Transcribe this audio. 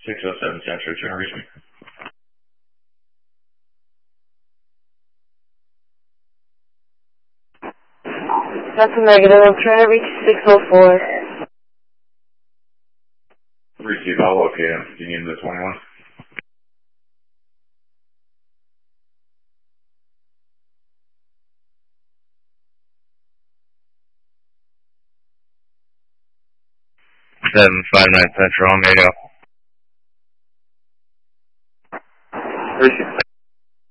607 Central, trying to reach me. That's a negative. I'm trying to reach 604. Receive, I'll locate him. Do you need the 21? Seven 59 Central, I'm 80. Receive